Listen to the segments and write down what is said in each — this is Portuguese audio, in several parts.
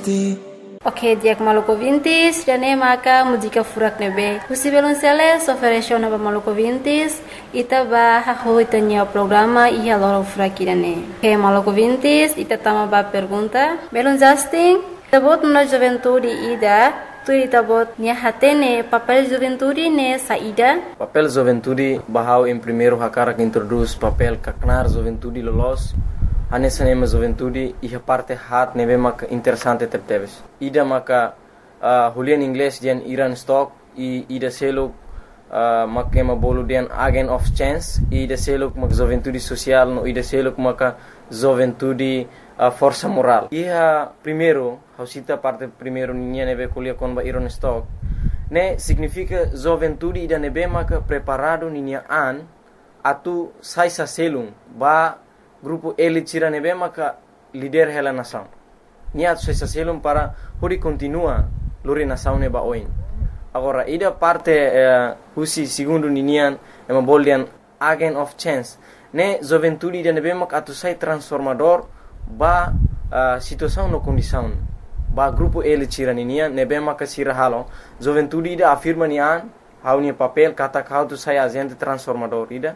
Ok, dia Maluco Vintis, dane maka música furak nebe. Husi belonceles ofereceu na Maluco Vintis, ita ba haho itanya programa ia loro furak dane. Ok, Maluco Vintis, ita tama ba pergunta. Belon Justin, tabot na juventude ida, tu tabot nia hatene papel juventude ne saída. Papel juventude bahau em primeiro hakara que introduz papel kaknar juventude lolos. Anessa nema juventude e a parte hat neve maka interessante tepteves. Ida maka hulian inglês dian Iran stock e ida selo maka ema bolu dian agent of chance e ida selo maka juventude social no ida selo maka juventude força moral. E a primeiro, hausita parte primeiro ninha neve kulia kon ba Iran stock. Ne significa juventude ida neve maka preparado ninha an atu sai sa selum ba grupo elite tira nebe maka líder hela nação. Niat sua selum para hori continua lori nação neba oin. Agora ida parte husi segundo ninian ema boldian agent of chance. Ne juventude ida nebe maka atu sai transformador ba situação no condição. Ba grupo elite tira ninian nebe maka sira halo. Juventude ida afirma nian haunia papel kata kau tu sai agente transformador ida.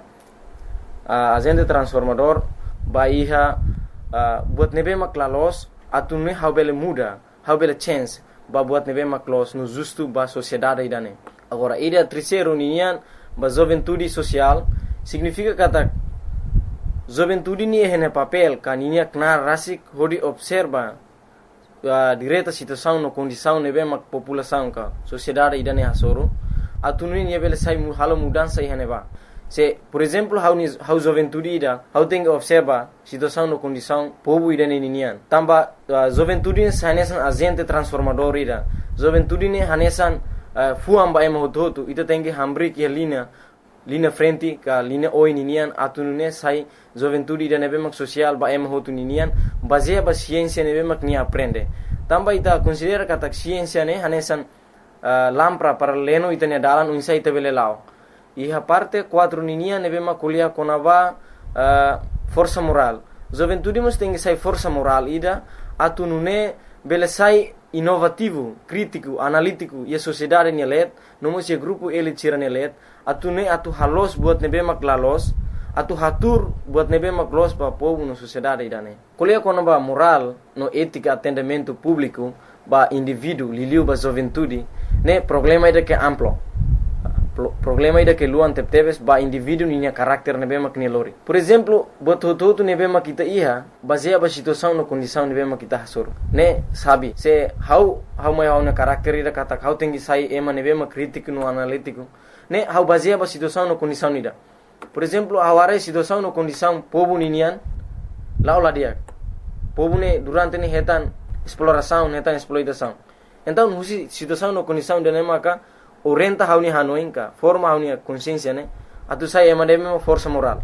Agente transformador Bahia buat nebe maklalos atune haubele muda haubele chance ba buat nebe maklos no justo ba sociedade idane. Agora ida terceiro nian ba juventude social significa kata juventude ni hene papel kaninia knar rasik hodi observa direta situação no condição nebe mak população ka sociedade idane hasoro atune ni bele sai halo mudança hene ba. Se, por exemplo, how juventude ida, how tem que observa situação no condição povo ida ninian. Tamba juventude hanesan agente transformador ida. Juventude ne hanesan fuam ba ema hotu ita tem que hambri que linha frente ka linha oi ninian atunune sai juventude ida nebe mak social ba ema hotu ninian baseia ba ciência nebe mak ni aprende. Tamba ita considera kata ciência ne hanesan lampra para leno ita ne dalan unsa ita bele lao. E a parte 4 ninia neve maculia conava força moral. Juventude mas tem que sai força moral ida atunune bele sai inovativo, crítico, analítico e a sociedade nelet, não se grupo ele tira nelet, atune atu halos buat nebe maklalos, atu hatur buat nebe maklos para povo na sociedade idane. Colia conava moral no ética atendimento público ba indivíduo liliu ba juventude, ne problema ida que amplo. Problema ida que luan tepteves ba indivíduo ninya karakter nebe mak nelori. Por exemplo, bototo nebe mak kita iha baseia ba situação no condição nebe mak kita hasor. Ne sabi se how mai na karakter ida kata how tengi sai ema nebe mak crítico no analítico. Ne how baseia ba situação no condição ida. Por exemplo, aware situação no condição povo ninian laula dia. Povo ne durante ne hetan exploração, hetan exploitação. Então, husi situação no condição de nemaka orienta hauni hanoinka forma hauni consciência ne atu sai emademe força moral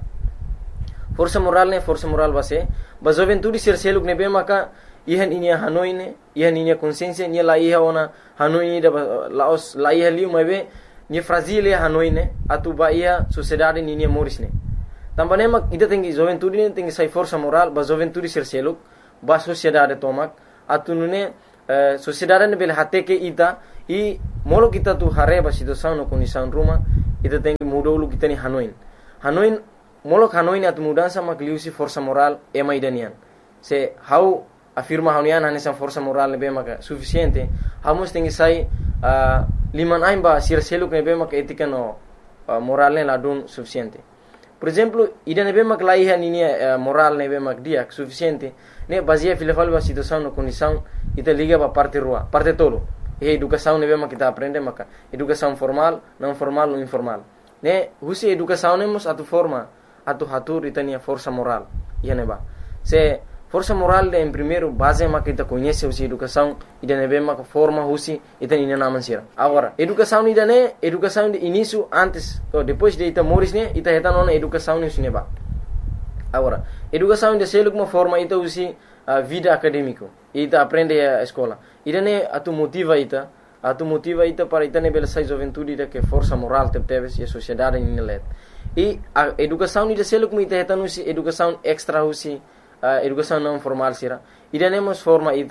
ne força moral base ba juventude ser seluk ne be maka ihan inia hanoine ihan inia consciência ni la iha ona hanoine da laos la iha liu mabe ni fragile hanoine atu ba ia sociedade ni morisne tambane mak ida tengi juventude ne tengi sai força moral ba juventude ser seluk ba sociedade tomak atu nune sociedade ne bel hateke ita e molo kita tu hareba situação no condição ruma ita tem mudou kita ni Hanoin molo Hanoin atu mudança makliusi força moral ema idanian se how afirma haunian hanesan força moral nebe maka suficiente hamos tem sai liman aimba sir seluk nebe maka etika no moral ne ladun suficiente. Por exemplo, ida nebe mak laiha ninia moral nebe mak dia suficiente ne baseia filafal ba situação no condição ita liga ba parte rua parte tolo. E educação nebe mak kita aprende maka educação formal, não formal ou informal. Ne husi educação nemos atu forma atu hatur itania força moral. Ia neba. Se força moral em primeiro base mak kita conhece husi educação ida nebe mak forma husi itania naman sira. Agora, educação ida ne educação de início antes ou depois de ita moris ne ita heta nona educação ne neba. Agora, educação de seluk uma forma ita husi vida acadêmico. Ita aprende a escola. Ida ne atu motiva ita para ita ne bela sai juventude ida que força moral tepteves e a sociedade nilet. E a educação ida seluk ita heta nusi educação extra husi educação não formal sira. Ida nemos forma ita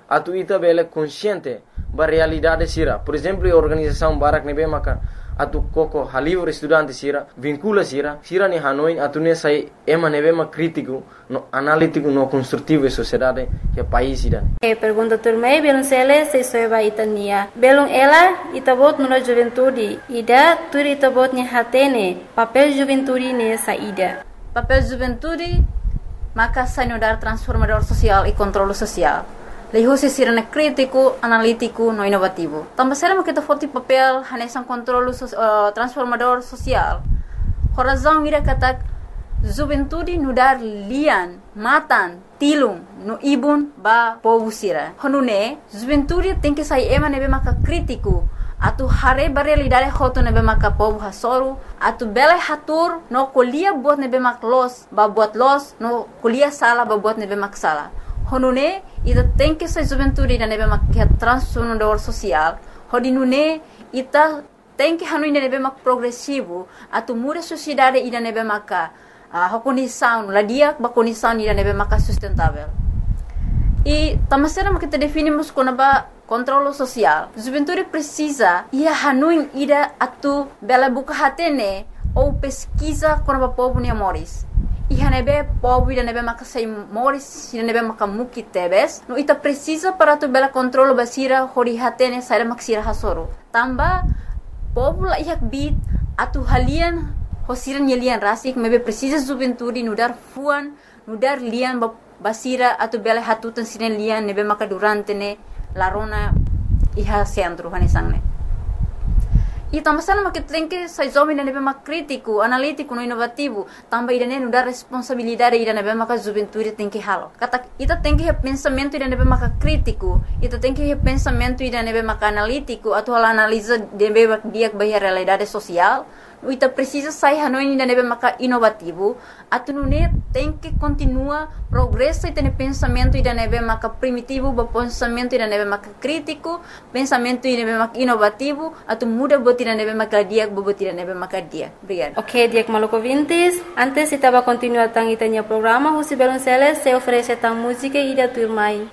atu ita bele consciente ba realidade sira. Por exemplo, a organização Barak nebe maka atu koko halivre estudante sira vincula sira ni Hanoi atu ne sai ema nebe ma crítico no analítico no construtivo e sociedade que país ida. Pergunta turmei belum sele se soeba itania belum ela itabot no juventude ida tur itabot ni hatene papel juventude ne saída. Papel juventude maka sanudar transformador social e controle social. Lehusi sirene crítico, analítico, no inovativo. Também será que forte papel hanesan controle transformador social. Horazão ira katak juventude nudar lian, matan, tilung, no ibun ba povo sira. Honune juventude tem que sair ema nebe maka crítico. Atu hare realidade hoto nebe maka povo hasoru. Atu bela hatur no kuliah buat nebe mak los, ba buat los, no kuliah sala ba buat nebe mak sala. Honune ita tem que ser juventude ida nebe mak transformador social. Hodinune ita tem que hanu ida nebe mak progressivo. Atu muda sociedade ida nebe maka condição, ladia ba condição ida nebe maka sustentável. E tamasera kita definimos como controle social. Juventude precisa ia hanu ida atu bela buka hatene ou pesquisa com o povo ne moris. Iha nebe povo ida nebe maka sai moris ida nebe maka muki tebes no ita precisa para tu bela controle basira hori hatene sai maksira hasoro tamba povo la ihak bit atu halian hosiran yelian rasik mebe precisa juventude nudar fuan nudar lian basira atu bela hatutan sinen lian nebe maka durante ne larona iha centro hanesangne. E também sama que tem que sai jovem na nebe mak crítico, analítico, no inovativo, também ida ne dar responsabilidade ida nebe mak juventude tem que halo. Kata ita tem que pensamento ida nebe mak crítico, ita tem que pensamento ida nebe mak analítico, atau analisa nebe mak dia bahia realidade social. Ita precisa sair hanoi ida nebe mak inovativo, atu nune tem que continua progresso ita ne pensamento ida nebe mak primitivo, ba pensamento ida nebe mak crítico, pensamento ida nebe mak inovativo, atu muda ida nebe maka dia, bobot ida nebe maka dia. Obrigada. Ok, Diak Maluco Vintes. Antes estava continuando itanya programa, Husi Belonceles se oferece tang música ida turmai.